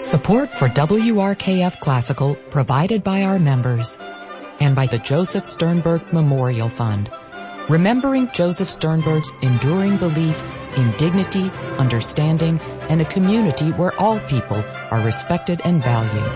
Support for WRKF Classical provided by our members and by the Joseph Sternberg Memorial Fund, remembering Joseph Sternberg's enduring belief in dignity, understanding, and a community where all people are respected and valued.